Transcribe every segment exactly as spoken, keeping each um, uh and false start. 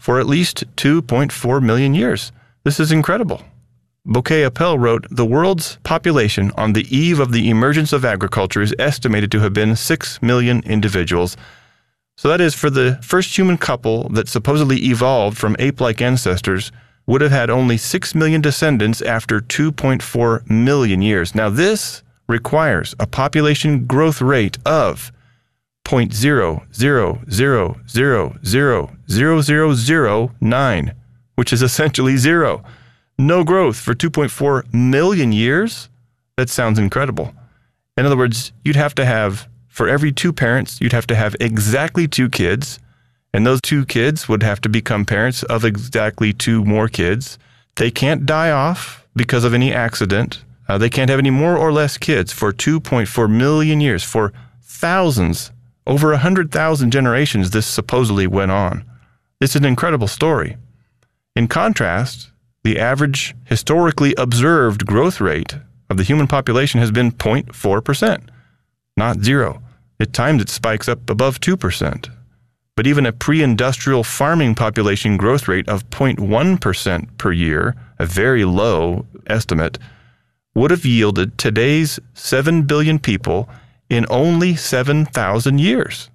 for at least two point four million years. This is incredible. Bouquet-Appel wrote, "The world's population on the eve of the emergence of agriculture is estimated to have been six million individuals." So that is, for the first human couple that supposedly evolved from ape-like ancestors would have had only six million descendants after two point four million years. Now this requires a population growth rate of zero point zero zero zero zero zero zero zero zero nine, which is essentially zero. No growth for two point four million years? That sounds incredible. In other words, you'd have to have, for every two parents, you'd have to have exactly two kids, and those two kids would have to become parents of exactly two more kids. They can't die off because of any accident. Uh, they can't have any more or less kids for two point four million years. For thousands, over one hundred thousand generations, this supposedly went on. It's an incredible story. In contrast, the average historically observed growth rate of the human population has been zero point four percent, not zero. At times it spikes up above two percent. But even a pre-industrial farming population growth rate of zero point one percent per year, a very low estimate, would have yielded today's seven billion people in only seven thousand years.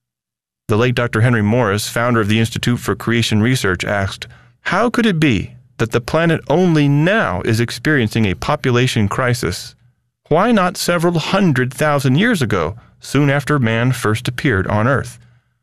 The late Doctor Henry Morris, founder of the Institute for Creation Research, asked, "How could it be that the planet only now is experiencing a population crisis? Why not several hundred thousand years ago, soon after man first appeared on Earth?"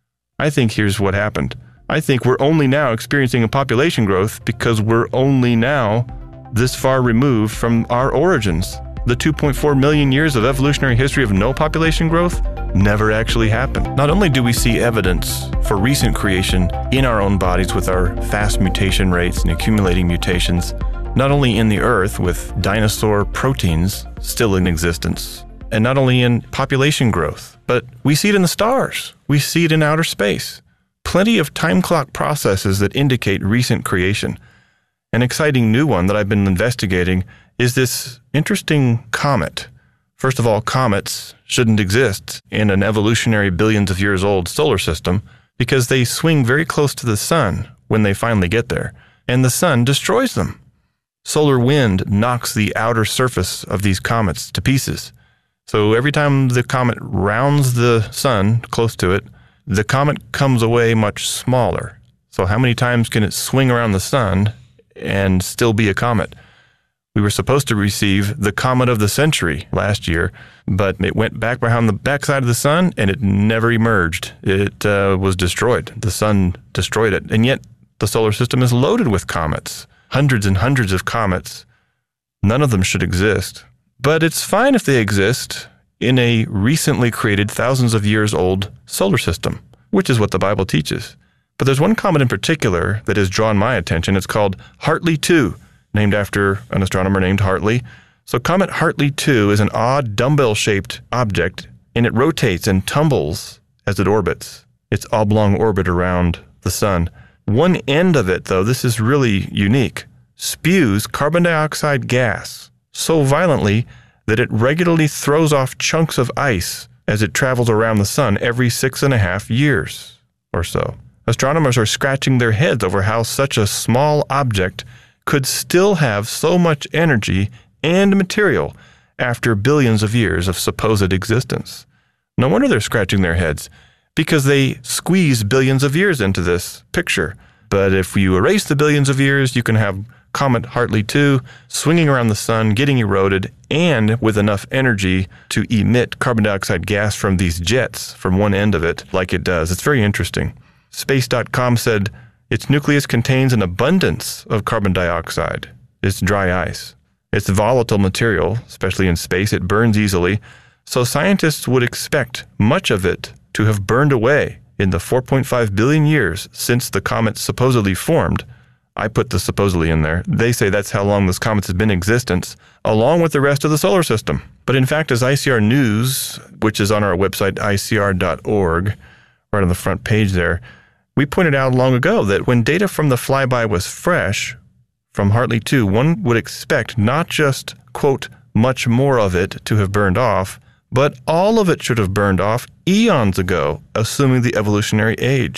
I think here's what happened. I think we're only now experiencing a population growth because we're only now this far removed from our origins. The two point four million years of evolutionary history of no population growth never actually happened. Not only do we see evidence for recent creation in our own bodies with our fast mutation rates and accumulating mutations, not only in the Earth with dinosaur proteins still in existence, and not only in population growth, but we see it in the stars. We see it in outer space. Plenty of time clock processes that indicate recent creation. An exciting new one that I've been investigating is this interesting comet. First of all, comets shouldn't exist in an evolutionary billions of years old solar system because they swing very close to the sun when they finally get there, and the sun destroys them. Solar wind knocks the outer surface of these comets to pieces. So every time the comet rounds the sun close to it, the comet comes away much smaller. So how many times can it swing around the sun and still be a comet? We were supposed to receive the comet of the century last year, but it went back behind the backside of the sun and it never emerged. It uh, was destroyed. The sun destroyed it. And yet the solar system is loaded with comets, hundreds and hundreds of comets. None of them should exist. But it's fine if they exist in a recently created, thousands of years old solar system, which is what the Bible teaches. But there's one comet in particular that has drawn my attention. It's called Hartley two, named after an astronomer named Hartley. So Comet Hartley two is an odd dumbbell-shaped object, and it rotates and tumbles as it orbits its oblong orbit around the sun. One end of it, though, this is really unique, spews carbon dioxide gas so violently that it regularly throws off chunks of ice as it travels around the sun every six and a half years or so. Astronomers are scratching their heads over how such a small object could still have so much energy and material after billions of years of supposed existence. No wonder they're scratching their heads, because they squeeze billions of years into this picture. But if you erase the billions of years, you can have Comet Hartley two swinging around the sun, getting eroded, and with enough energy to emit carbon dioxide gas from these jets from one end of it like it does. It's very interesting. Space dot com said its nucleus contains an abundance of carbon dioxide. It's dry ice. It's volatile material, especially in space. It burns easily. So scientists would expect much of it to have burned away in the four point five billion years since the comet supposedly formed. I put the supposedly in there. They say that's how long this comet has been in existence, along with the rest of the solar system. But in fact, as I C R News, which is on our website, I C R dot org, right on the front page there, we pointed out long ago that when data from the flyby was fresh from Hartley two, one would expect not just, quote, much more of it to have burned off, but all of it should have burned off eons ago, assuming the evolutionary age.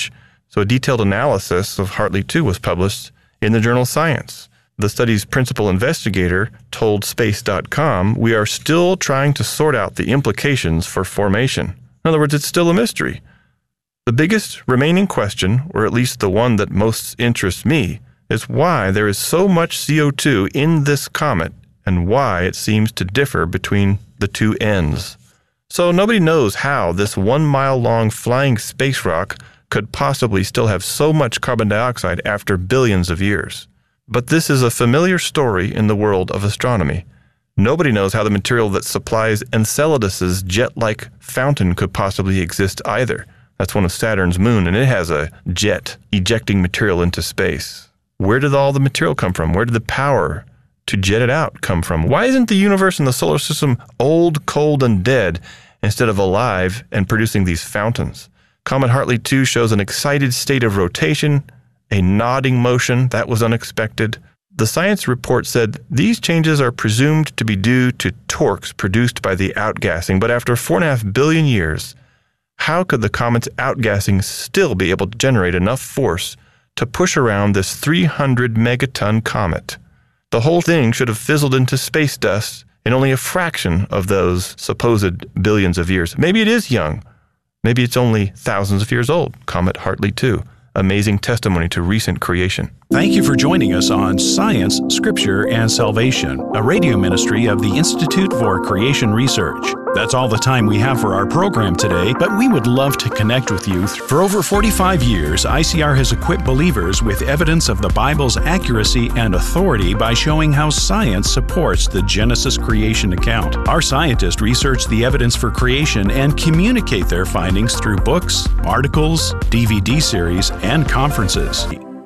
So a detailed analysis of Hartley two was published in the journal Science. The study's principal investigator told Space dot com, "We are still trying to sort out the implications for formation." In other words, it's still a mystery. The biggest remaining question, or at least the one that most interests me, is why there is so much C O two in this comet and why it seems to differ between the two ends. So nobody knows how this one-mile-long flying space rock could possibly still have so much carbon dioxide after billions of years. But this is a familiar story in the world of astronomy. Nobody knows how the material that supplies Enceladus's jet-like fountain could possibly exist either. That's one of Saturn's moons, and it has a jet ejecting material into space. Where did all the material come from? Where did the power to jet it out come from? Why isn't the universe and the solar system old, cold, and dead instead of alive and producing these fountains? Comet Hartley two shows an excited state of rotation, a nodding motion that was unexpected. The science report said these changes are presumed to be due to torques produced by the outgassing, but after four and a half billion years, how could the comet's outgassing still be able to generate enough force to push around this three hundred megaton comet? The whole thing should have fizzled into space dust in only a fraction of those supposed billions of years. Maybe it is young. Maybe it's only thousands of years old. Comet Hartley two. Amazing testimony to recent creation. Thank you for joining us on Science, Scripture, and Salvation, a radio ministry of the Institute for Creation Research. That's all the time we have for our program today, but we would love to connect with you. For over forty-five years, I C R has equipped believers with evidence of the Bible's accuracy and authority by showing how science supports the Genesis creation account. Our scientists research the evidence for creation and communicate their findings through books, articles, D V D series, and conferences.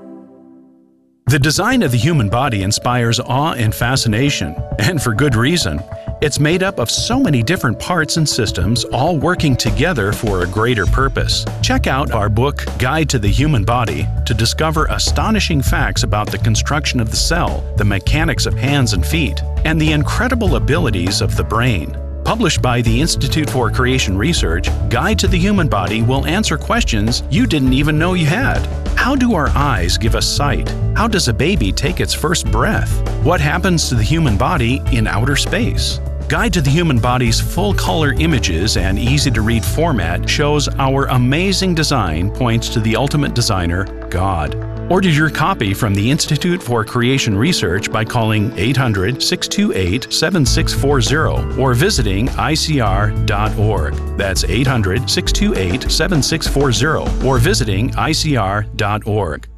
The design of the human body inspires awe and fascination, and for good reason. It's made up of so many different parts and systems, all working together for a greater purpose. Check out our book, Guide to the Human Body, to discover astonishing facts about the construction of the cell, the mechanics of hands and feet, and the incredible abilities of the brain. Published by the Institute for Creation Research, Guide to the Human Body will answer questions you didn't even know you had. How do our eyes give us sight? How does a baby take its first breath? What happens to the human body in outer space? Guide to the Human Body's full-color images and easy-to-read format shows our amazing design points to the ultimate designer, God. Order your copy from the Institute for Creation Research by calling eight hundred, six two eight, seven six four zero or visiting I C R dot org. That's eight hundred, six two eight, seven six four zero or visiting I C R dot org.